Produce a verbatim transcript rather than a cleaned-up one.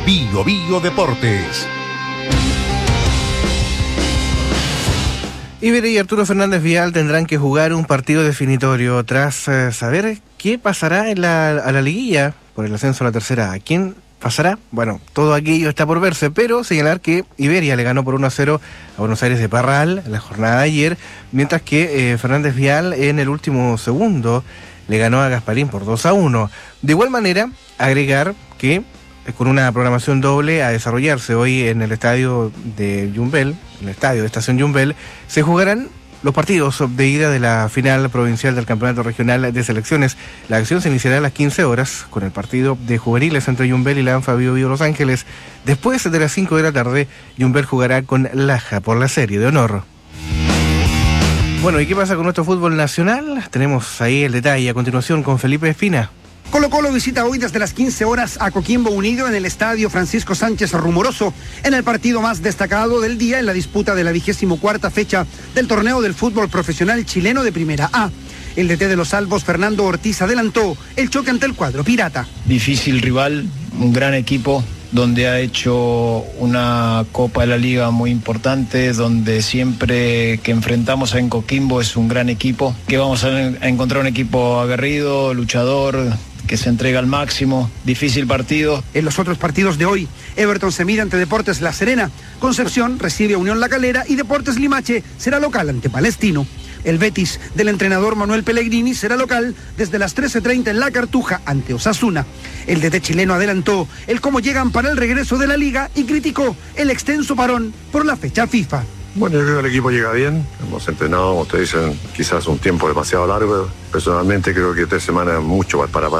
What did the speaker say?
Bio Bio Deportes. Iberia y Arturo Fernández Vial tendrán que jugar un partido definitorio tras eh, saber qué pasará en la, a la liguilla por el ascenso a la tercera A. ¿Quién pasará? Bueno, todo aquello está por verse, pero señalar que Iberia le ganó por uno a cero a Buenos Aires de Parral en la jornada de ayer, mientras que eh, Fernández Vial en el último segundo le ganó a Gasparín por dos a uno. De igual manera, agregar que con una programación doble a desarrollarse hoy en el estadio de Yumbel, en el estadio de Estación Yumbel, se jugarán los partidos de ida de la final provincial del Campeonato Regional de Selecciones. La acción se iniciará a las quince horas con el partido de juveniles entre Yumbel y la ANFA Bio Bio Los Ángeles. Después de las cinco de la tarde, Yumbel jugará con Laja por la serie de honor. Bueno, ¿y qué pasa con nuestro fútbol nacional? Tenemos ahí el detalle a continuación con Felipe Espina. Colo-Colo visita hoy desde las quince horas a Coquimbo Unido en el estadio Francisco Sánchez Rumoroso, en el partido más destacado del día en la disputa de la vigésimo cuarta fecha del torneo del fútbol profesional chileno de Primera A. El D T de los Albos, Fernando Ortiz, adelantó el choque ante el cuadro pirata. Difícil rival, un gran equipo, donde ha hecho una Copa de la Liga muy importante, donde siempre que enfrentamos a Coquimbo es un gran equipo, que vamos a encontrar un equipo aguerrido, luchador, que se entrega al máximo. Difícil partido. En los otros partidos de hoy, Everton se mide ante Deportes La Serena, Concepción recibe a Unión La Calera y Deportes Limache será local ante Palestino. El Betis del entrenador Manuel Pellegrini será local desde las trece treinta en La Cartuja ante Osasuna. El D T chileno adelantó el cómo llegan para el regreso de la liga y criticó el extenso parón por la fecha FIFA. Bueno, yo creo que el equipo llega bien, hemos entrenado, como ustedes dicen, quizás un tiempo demasiado largo. Personalmente creo que tres semanas es mucho para